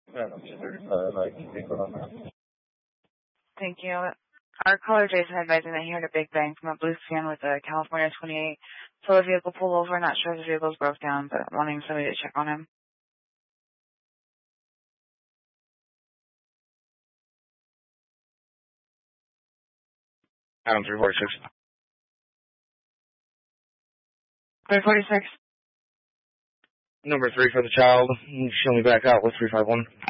And I'm 235, I can take on that. Thank you. Our caller Jason advising that he heard a big bang from a blue fan with a California 28. So the vehicle pulled over, not sure if the vehicle's broke down, but wanting somebody to check on him. Adam 346. 346. Number 3 for the child. Show me back out with 351.